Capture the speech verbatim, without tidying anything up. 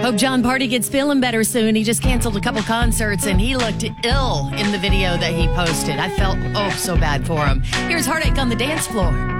Hope John Party gets feeling better soon. He just canceled a couple concerts, and he looked ill in the video that he posted. I felt, oh, so bad for him. Here's Heartache on the Dance Floor.